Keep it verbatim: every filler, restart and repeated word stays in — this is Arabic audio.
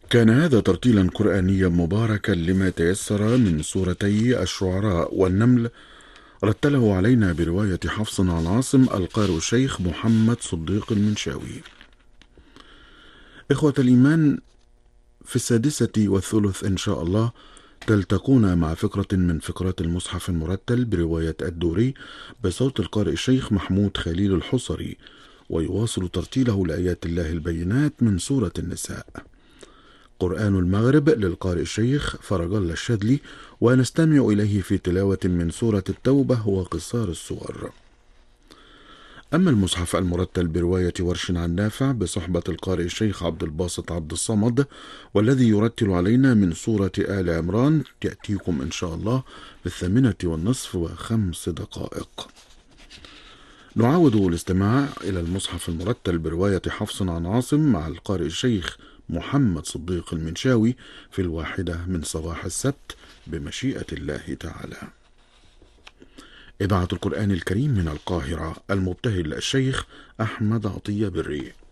كان هذا ترتيلا قرآنيا مباركا لما تيسر من سورتي الشعراء والنمل. رتله علينا برواية حفص عن عاصم القارئ الشيخ محمد صديق المنشاوي. إخوة الإيمان، في السادسة والثلث إن شاء الله تلتقون مع فقرة من فقرات المصحف المرتل برواية الدوري بصوت القارئ الشيخ محمود خليل الحصري، ويواصل ترتيله لآيات الله البينات من سورة النساء. قرآن المغرب للقارئ الشيخ فرج الله الشاذلي، ونستمع إليه في تلاوة من سورة التوبة وقصار السور. أما المصحف المرتل برواية ورش عن نافع بصحبة القارئ الشيخ عبد الباسط عبد الصمد، والذي يرتل علينا من سورة آل عمران، يأتيكم إن شاء الله بالثامنة والنصف وخمس دقائق. نعاود الاستماع إلى المصحف المرتل برواية حفص عن عاصم مع القارئ الشيخ محمد صديق المنشاوي في الواحدة من صباح السبت بمشيئة الله تعالى. إذاعة القرآن الكريم من القاهرة، المبتهل الشيخ أحمد عطية بري.